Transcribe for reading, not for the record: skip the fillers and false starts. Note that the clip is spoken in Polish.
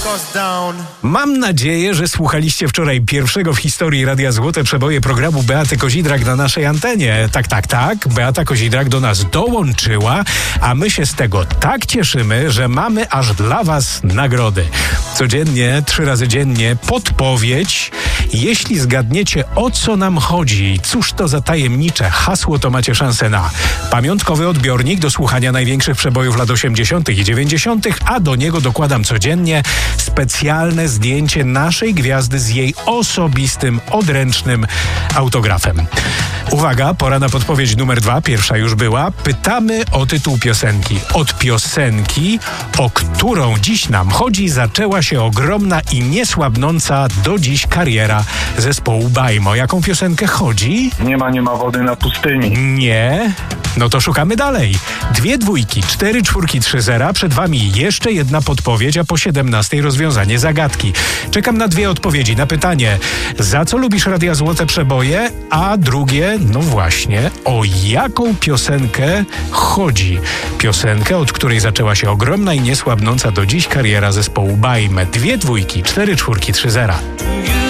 Mam nadzieję, że słuchaliście wczoraj pierwszego w historii Radia Złote Przeboje programu Beaty Kozidrak na naszej antenie. Tak. Beata Kozidrak do nas dołączyła, a my się z tego tak cieszymy, że mamy aż dla was nagrody. Codziennie, 3 razy dziennie podpowiedź. Jeśli zgadniecie, o co nam chodzi, cóż to za tajemnicze hasło, to macie szansę na pamiątkowy odbiornik do słuchania największych przebojów lat 80. i 90., a do niego dokładam codziennie specjalne zdjęcie naszej gwiazdy z jej osobistym, odręcznym autografem. Uwaga, pora na podpowiedź numer 2, pierwsza już była. Pytamy o tytuł piosenki. Od piosenki, o którą dziś nam chodzi, zaczęła się ogromna i niesłabnąca do dziś kariera zespołu Bajmo. Jaką piosenkę chodzi? Nie ma wody na pustyni. Nie. No to szukamy dalej. 2 dwójki, 4 czwórki, 3 zera. Przed wami jeszcze jedna podpowiedź, a po 17 rozwiązanie zagadki. Czekam na 2 odpowiedzi na pytanie, za co lubisz Radia Złote Przeboje, a drugie, no właśnie, o jaką piosenkę chodzi. Piosenkę, od której zaczęła się ogromna i niesłabnąca do dziś kariera zespołu Bajmy. 2 dwójki, 4 czwórki, 3 zera.